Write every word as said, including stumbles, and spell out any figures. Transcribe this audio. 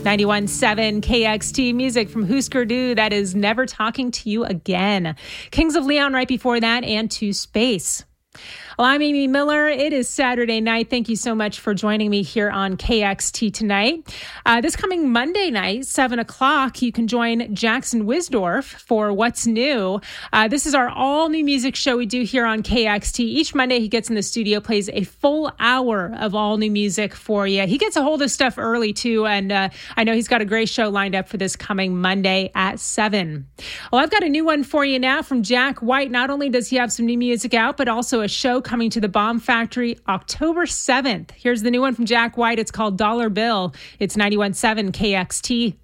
ninety-one point seven K X T, music from Husker Du. That is Never Talking to You Again. Kings of Leon right before that, and To Space. Well, I'm Amy Miller. It is Saturday night. Thank you so much for joining me here on K X T tonight. Uh, this coming Monday night, seven o'clock, you can join Jackson Wisdorf for What's New. Uh, this is our all-new music show we do here on K X T. Each Monday, he gets in the studio, plays a full hour of all-new music for you. He gets a hold of stuff early, too, and uh, I know he's got a great show lined up for this coming Monday at seven. Well, I've got a new one for you now from Jack White. Not only does he have some new music out, but also a show coming to the Bomb Factory October seventh. Here's the new one from Jack White. It's called Dollar Bill. It's ninety-one point seven K X T.